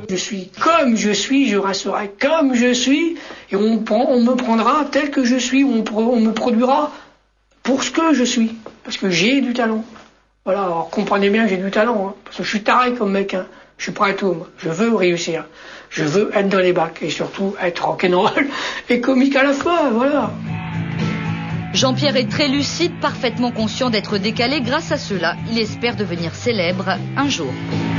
Je suis comme je suis, je resterai comme je suis, et on me prendra tel que je suis, on me produira pour ce que je suis, parce que j'ai du talent. Voilà, alors comprenez bien que j'ai du talent, hein, parce que je suis taré comme mec, hein. Je suis prêt à tout, moi. Je veux réussir, je veux être dans les bacs, et surtout être rock'n'roll et comique à la fois, voilà. Jean-Pierre est très lucide, parfaitement conscient d'être décalé. Grâce à cela, il espère devenir célèbre un jour.